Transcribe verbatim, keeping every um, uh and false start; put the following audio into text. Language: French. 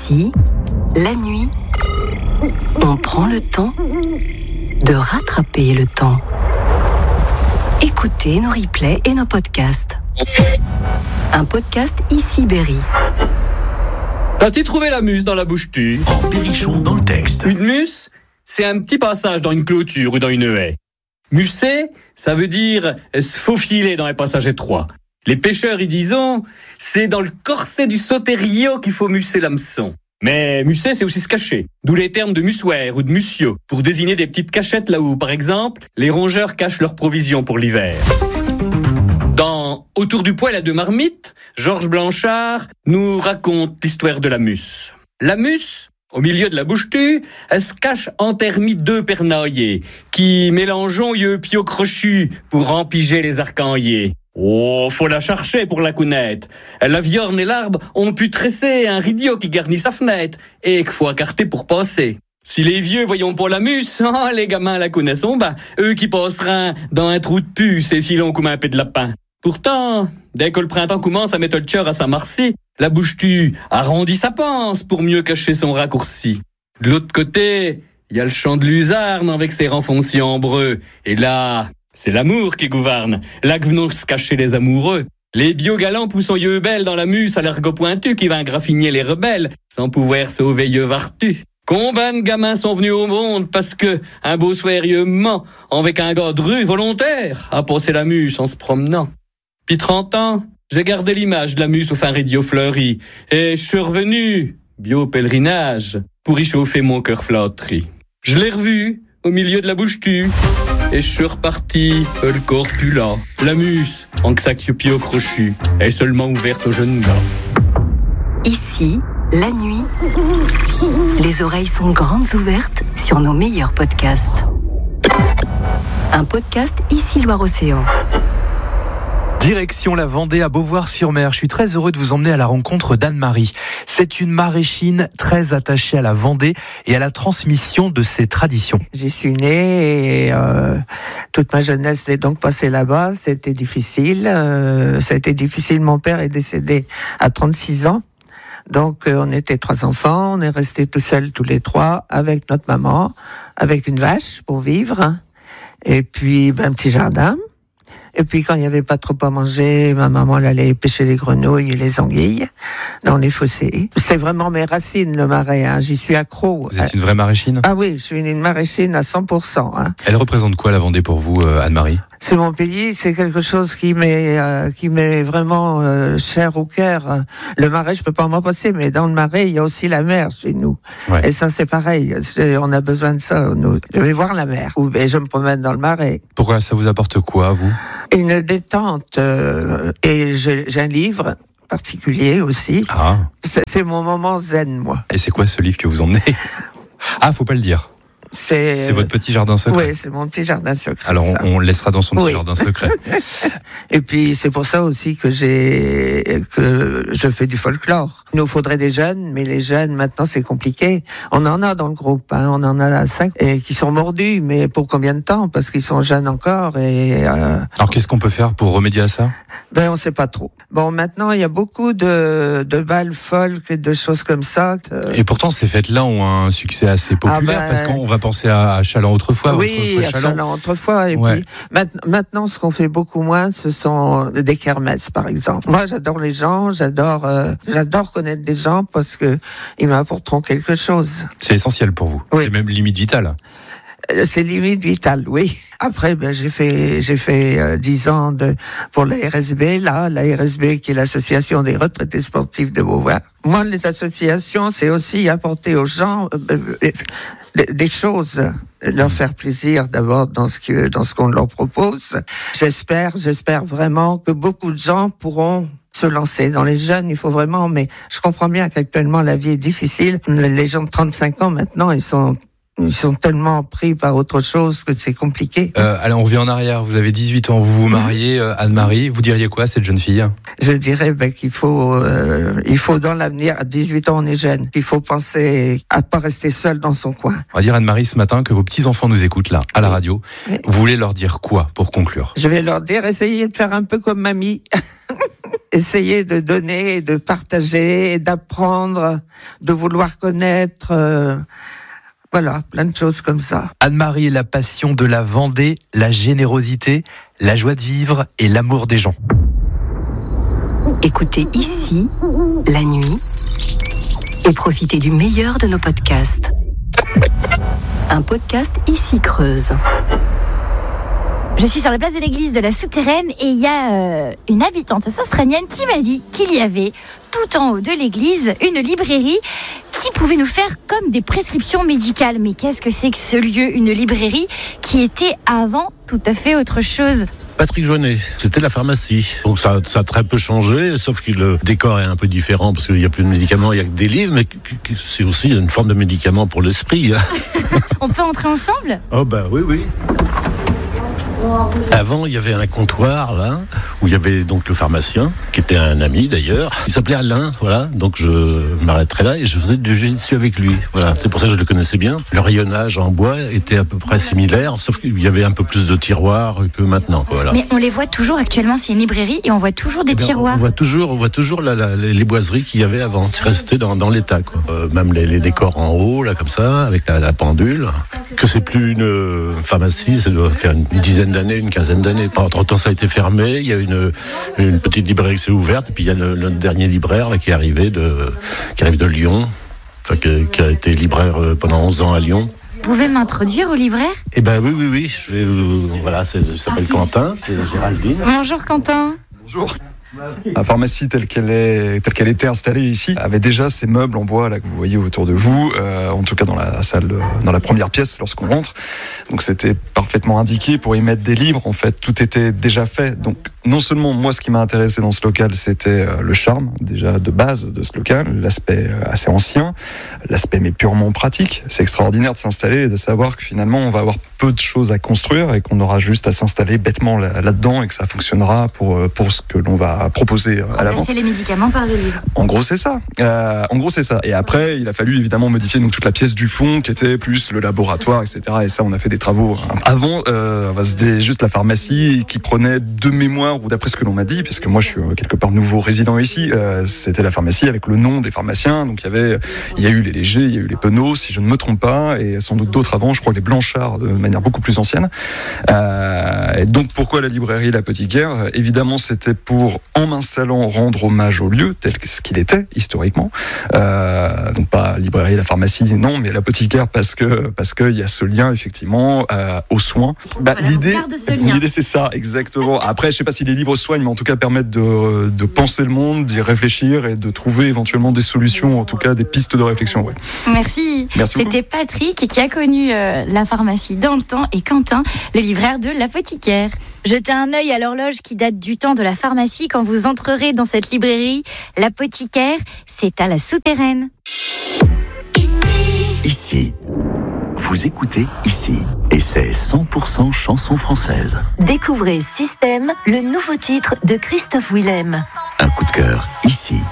Ici, la nuit, on prend le temps de rattraper le temps. Écoutez nos replays et nos podcasts. Un podcast Ici Berry. As-tu trouvé la muse dans la bouche-tu ? En Berrichon dans le texte. Une muse, c'est un petit passage dans une clôture ou dans une haie. Musser, ça veut dire se faufiler dans les passages étroits. Les pêcheurs y disons, c'est dans le corset du sauterio qu'il faut musser l'hameçon. Mais musser, c'est aussi se cacher. D'où les termes de mussuaire ou de mussio, pour désigner des petites cachettes là où, par exemple, les rongeurs cachent leurs provisions pour l'hiver. Dans Autour du poêle à deux marmites, Georges Blanchard nous raconte l'histoire de la musse. La musse, au milieu de la bouche-tue, elle se cache entermis deux pernaillés, qui mélangeons yeux pio crochus pour empiger les arcaniers. Oh, faut la chercher pour la connaître. La viorne et l'arbre ont pu tresser un rideau qui garnit sa fenêtre et qu'il faut écarter pour passer. Si les vieux voyons pas la musse, oh, les gamins la connaissent, bah, eux qui passeront dans un trou de puce et filons comme un peu de lapin. Pourtant, dès que le printemps commence à mettre le cœur à sa marcie, la bouche-tue arrondit sa panse pour mieux cacher son raccourci. De l'autre côté, il y a le champ de luzarne avec ses renfoncés ambreux. Et là, c'est l'amour qui gouverne. Là que venons se cacher les amoureux. Les biogalants poussent yeux belles dans la muse à l'ergot pointu qui va graffiner les rebelles sans pouvoir sauver yeux vartu. Combien de gamins sont venus au monde parce que un beau soir yeux ment avec un gars de rue volontaire à passer la muse en se promenant. Puis trente ans, j'ai gardé l'image de la muse au fin rideau fleuri et je suis revenu, bio-pèlerinage, pour y chauffer mon cœur flatterie. Je l'ai revu au milieu de la bouche-tue et je suis reparti, le corps plus là. La muse, en xac-pio crochu, est seulement ouverte aux jeunes gars. Ici, la nuit, les oreilles sont grandes ouvertes sur nos meilleurs podcasts. Un podcast Ici Loire-Océan. Direction la Vendée à Beauvoir-sur-Mer. Je suis très heureux de vous emmener à la rencontre d'Anne-Marie. C'est une maraîchine très attachée à la Vendée et à la transmission de ses traditions. J'y suis née et euh, toute ma jeunesse est donc passée là-bas. C'était difficile. Euh, ça a été difficile. Mon père est décédé à trente-six ans. Donc euh, on était trois enfants. On est restés tout seuls tous les trois avec notre maman, avec une vache pour vivre et puis ben, un petit jardin. Et puis quand il n'y avait pas trop à manger, ma maman elle allait pêcher les grenouilles et les anguilles dans les fossés. C'est vraiment mes racines, le marais. Hein. J'y suis accro. Vous êtes une vraie maraîchine ? Ah oui, je suis une maraîchine à cent pour cent. Hein. Elle représente quoi la Vendée pour vous, Anne-Marie ? C'est mon pays, c'est quelque chose qui m'est euh, qui m'est vraiment euh, cher au cœur. Le marais, je peux pas m'en passer, mais dans le marais, il y a aussi la mer chez nous. Ouais. Et ça, c'est pareil. C'est, on a besoin de ça. Nous. Je vais voir la mer. Ou ben, je me promène dans le marais. Pourquoi ça vous apporte quoi, vous ? Une détente. Euh, et je, j'ai un livre particulier aussi. Ah. C'est, c'est mon moment zen, moi. Et c'est quoi ce livre que vous emmenez ? Ah, faut pas le dire. C'est... c'est votre petit jardin secret. Oui, c'est mon petit jardin secret. Alors, on, on le laissera dans son petit oui. jardin secret. Et puis, c'est pour ça aussi que j'ai, que je fais du folklore. Il nous faudrait des jeunes, mais les jeunes, maintenant, c'est compliqué. On en a dans le groupe, hein. On en a cinq et qui sont mordus, mais pour combien de temps? Parce qu'ils sont jeunes encore et, euh... Alors, qu'est-ce qu'on peut faire pour remédier à ça? Ben, on sait pas trop. Bon, maintenant, il y a beaucoup de, de balles folk et de choses comme ça. Et pourtant, ces fêtes-là ont un succès assez populaire, ah ben... parce qu'on va penser à Chaland autrefois. Oui, autrefois, à Chaland autrefois. Et ouais. puis, maintenant, ce qu'on fait beaucoup moins, ce sont des kermesses, par exemple. Moi, j'adore les gens, j'adore, euh, j'adore connaître des gens parce que ils m'apporteront quelque chose. C'est essentiel pour vous. Oui. C'est même limite vitale. C'est limite vital, oui. Après, ben, j'ai fait, j'ai fait euh, dix ans de, pour la R S B, là, la R S B qui est l'association des retraités sportifs de Beauvoir. Moi, les associations, c'est aussi apporter aux gens euh, euh, des choses, leur faire plaisir d'abord dans ce que, dans ce qu'on leur propose. J'espère, j'espère vraiment que beaucoup de gens pourront se lancer. Dans les jeunes, il faut vraiment, mais je comprends bien qu'actuellement la vie est difficile. Les gens de trente-cinq ans maintenant, ils sont Ils sont tellement pris par autre chose que c'est compliqué. Euh, allez, on revient en arrière. Vous avez dix-huit ans, vous vous mariez, euh, Anne-Marie. Vous diriez quoi à cette jeune fille ? Je dirais ben, qu'il faut, euh, il faut dans l'avenir, à dix-huit ans on est jeune, il faut penser à pas rester seul dans son coin. On va dire, Anne-Marie, ce matin, que vos petits-enfants nous écoutent là, à la radio. Oui. Vous voulez leur dire quoi pour conclure ? Je vais leur dire, essayez de faire un peu comme mamie. essayer de donner, de partager, d'apprendre, de vouloir connaître. Euh, voilà, plein de choses comme ça. Anne-Marie, la passion de la Vendée, la générosité, la joie de vivre et l'amour des gens. Écoutez ici, la nuit, et profitez du meilleur de nos podcasts. Un podcast Ici Creuse. Je suis sur la place de l'église de la Souterraine et il y a euh, une habitante australienne qui m'a dit qu'il y avait tout en haut de l'église une librairie qui pouvait nous faire comme des prescriptions médicales. Mais qu'est-ce que c'est que ce lieu, une librairie qui était avant tout à fait autre chose? Patrick Joannet, c'était la pharmacie. Donc ça, ça a très peu changé, sauf que le décor est un peu différent parce qu'il n'y a plus de médicaments, il n'y a que des livres, mais c'est aussi une forme de médicament pour l'esprit. On peut entrer ensemble? Oh bah oui, oui. Avant, il y avait un comptoir là où il y avait donc le pharmacien qui était un ami d'ailleurs. Il s'appelait Alain, voilà. Donc je m'arrêterai là et je faisais du jiu-jitsu avec lui. Voilà, c'est pour ça que je le connaissais bien. Le rayonnage en bois était à peu près similaire, sauf qu'il y avait un peu plus de tiroirs que maintenant. Voilà. Mais on les voit toujours actuellement. C'est une librairie et on voit toujours des eh bien, tiroirs. On voit toujours, on voit toujours la, la, les boiseries qu'il y avait avant. C'est resté dans, dans l'état, quoi. Euh, même les, les décors en haut, là comme ça, avec la, la pendule. Que c'est plus une euh, pharmacie, ça doit faire une, une dizaine d'années, une quinzaine d'années. Entre-temps, ça a été fermé. Il y a une, une petite librairie qui s'est ouverte. Et puis, il y a le, le dernier libraire là, qui, est arrivé de, qui arrive de Lyon, enfin, qui, qui a été libraire pendant onze ans à Lyon. Vous pouvez m'introduire au libraire? Eh ben oui, oui, oui. Je vais, euh, voilà, c'est, je s'appelle ah, Quentin, c'est Géraldine. Bonjour Quentin. Bonjour. La pharmacie telle qu'elle est, telle qu'elle était installée ici avait déjà ces meubles en bois là que vous voyez autour de vous, euh, en tout cas dans la salle, dans la première pièce lorsqu'on rentre. Donc c'était parfaitement indiqué pour y mettre des livres. En fait, tout était déjà fait. Donc non seulement moi, ce qui m'a intéressé dans ce local, c'était le charme déjà de base de ce local, l'aspect assez ancien, l'aspect mais purement pratique. C'est extraordinaire de s'installer et de savoir que finalement on va avoir peu de choses à construire et qu'on aura juste à s'installer bêtement là, là-dedans et que ça fonctionnera pour pour ce que l'on va proposer à la vente. Remplacer les médicaments par des livres. En gros, c'est ça. Euh, en gros, c'est ça. Et après, il a fallu évidemment modifier donc toute la pièce du fond qui était plus le laboratoire, et cetera. Et ça, on a fait des travaux. Avant, euh, c'était juste la pharmacie qui prenait de mémoire, ou d'après ce que l'on m'a dit, puisque moi, je suis quelque part nouveau résident ici, euh, c'était la pharmacie avec le nom des pharmaciens. Donc, il y avait, il y a eu les Légers, il y a eu les Penaud, si je ne me trompe pas, et sans doute d'autres avant, je crois les Blanchard de manière beaucoup plus ancienne. Euh, et donc, pourquoi la librairie L'Apothicaire? Évidemment, c'était pour, en m'installant, rendre hommage au lieu tel qu'il était historiquement. Euh, donc pas librairie, la pharmacie, non, mais l'apothicaire parce que parce que il y a ce lien effectivement euh, aux soins. Bah, voilà, l'idée, ce lien. l'idée c'est ça exactement. Après, je sais pas si les livres soignent, mais en tout cas permettent de de penser le monde, d'y réfléchir et de trouver éventuellement des solutions, en tout cas des pistes de réflexion. Ouais. Merci. Merci C'était beaucoup. Patrick qui a connu euh, la pharmacie dans le temps et Quentin, le libraire de l'apothicaire. Jetez un œil à l'horloge qui date du temps de la pharmacie quand vous entrerez dans cette librairie. L'apothicaire, c'est à la Souterraine. Ici. Vous écoutez Ici. Et c'est cent pour cent chanson française. Découvrez Système, le nouveau titre de Christophe Willem. Un coup de cœur, Ici.